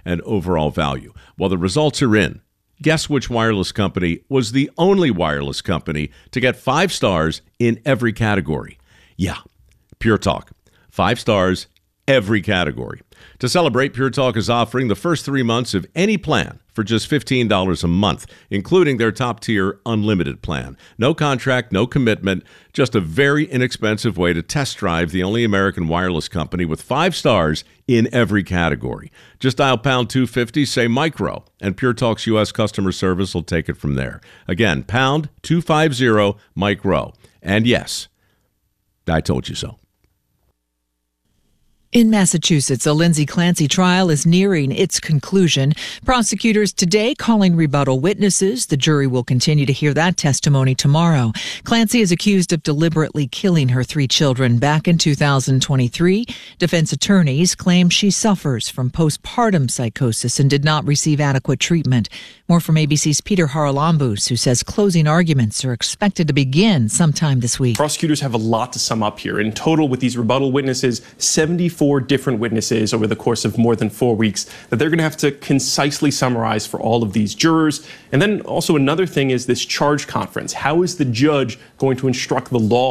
and overall value. Well, the results are in. Guess which wireless company was the only wireless company to get 5 stars in every category? Yeah, Pure Talk. 5 stars, every category. To celebrate, Pure Talk is offering the first 3 months of any plan for just $15 a month, including their top-tier unlimited plan. No contract, no commitment, just a very inexpensive way to test drive the only American wireless company with 5 stars in every category. Just dial pound 250, say micro, and Pure Talk's U.S. customer service will take it from there. Again, pound 250 micro. And yes, I told you so. In Massachusetts, a Lindsay Clancy trial is nearing its conclusion. Prosecutors today calling rebuttal witnesses. The jury will continue to hear that testimony tomorrow. Clancy is accused of deliberately killing her 3 children back in 2023. Defense attorneys claim she suffers from postpartum psychosis and did not receive adequate treatment. More from ABC's Peter Haralambous, who says closing arguments are expected to begin sometime this week. Prosecutors have a lot to sum up here. In total, with these rebuttal witnesses, 74 different witnesses over the course of more than 4 weeks that they're going to have to concisely summarize for all of these jurors. And then also another thing is this charge conference. How is the judge going to instruct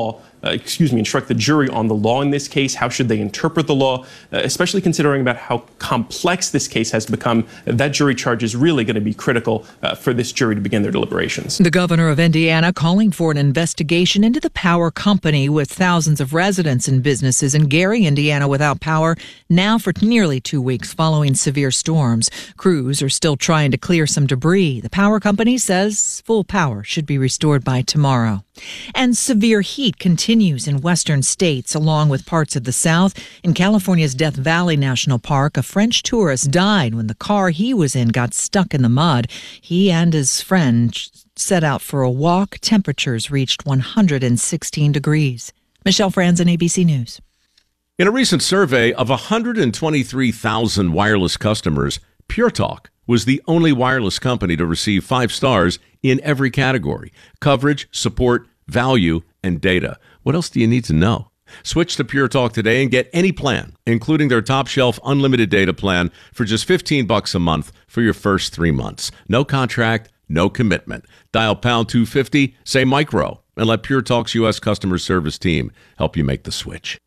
the jury on the law in this case? How should they interpret the law? Especially considering about how complex this case has become, that jury charge is really going to be critical for this jury to begin their deliberations. The governor of Indiana calling for an investigation into the power company with thousands of residents and businesses in Gary, Indiana, without power now for nearly 2 weeks following severe storms. Crews are still trying to clear some debris. The power company says full power should be restored by tomorrow. And severe heat continues in western states, along with parts of the South. In California's Death Valley National Park, a French tourist died when the car he was in got stuck in the mud. He and his friend set out for a walk. Temperatures reached 116 degrees. Michelle Franzen, ABC News. In a recent survey of 123,000 wireless customers, Pure Talk was the only wireless company to receive 5 stars in every category: coverage, support, value, and data. What else do you need to know? Switch to Pure Talk today and get any plan, including their top shelf unlimited data plan, for just $15 a month for your first 3 months. No contract, no commitment. Dial pound 250, say micro, and let Pure Talk's U.S. customer service team help you make the switch.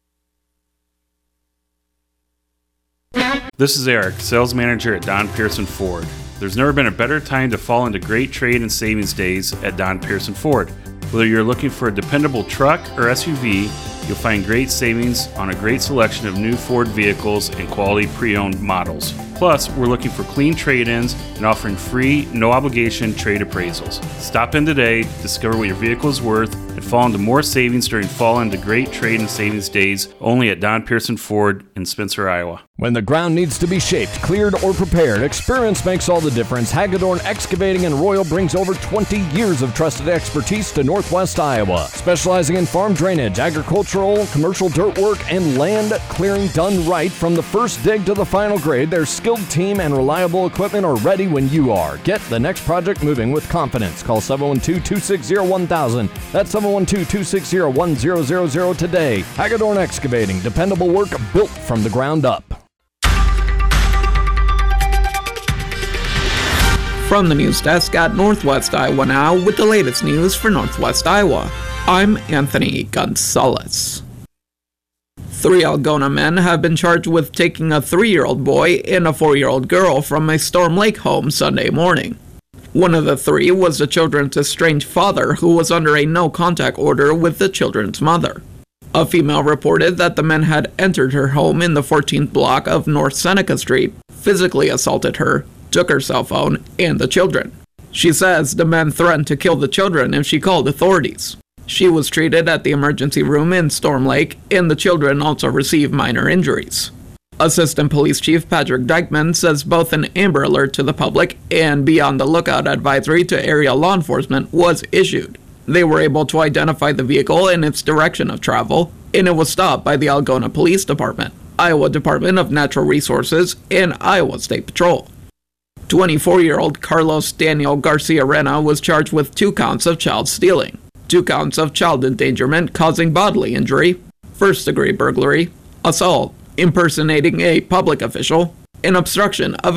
This is Eric, sales manager at Don Pearson Ford. There's never been a better time to fall into great trade and savings days at Don Pearson Ford. Whether you're looking for a dependable truck or SUV, you'll find great savings on a great selection of new Ford vehicles and quality pre-owned models. Plus, we're looking for clean trade-ins and offering free, no-obligation trade appraisals. Stop in today, discover what your vehicle is worth, and fall into more savings during fall into great trade and savings days only at Don Pearson Ford in Spencer, Iowa. When the ground needs to be shaped, cleared, or prepared, experience makes all the difference. Hagedorn Excavating and Royal brings over 20 years of trusted expertise to Northwest Iowa, specializing in farm drainage, agricultural, commercial dirt work, and land clearing done right. From the first dig to the final grade, their skilled team and reliable equipment are ready when you are. Get the next project moving with confidence. Call 712-260-1000. That's 712-260-1000 today. Hagedorn Excavating, dependable work built from the ground up. From the news desk at Northwest Iowa Now with the latest news for Northwest Iowa. I'm Anthony Gonzalez. 3 Algona men have been charged with taking a 3-year-old boy and a 4-year-old girl from a Storm Lake home Sunday morning. One of the 3 was the children's estranged father, who was under a no-contact order with the children's mother. A female reported that the men had entered her home in the 14th block of North Seneca Street, physically assaulted her, took her cell phone, and the children. She says the men threatened to kill the children if she called authorities. She was treated at the emergency room in Storm Lake, and the children also received minor injuries. Assistant Police Chief Patrick Dykeman says both an Amber Alert to the public and Be on the Lookout advisory to area law enforcement was issued. They were able to identify the vehicle and its direction of travel, and it was stopped by the Algona Police Department, Iowa Department of Natural Resources, and Iowa State Patrol. 24-year-old Carlos Daniel Garcia Rena was charged with 2 counts of child stealing, 2 counts of child endangerment causing bodily injury, first-degree burglary, assault, impersonating a public official, and obstruction of